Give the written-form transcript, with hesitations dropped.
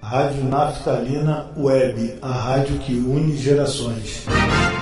Rádio Naftalina Web, a rádio que une gerações.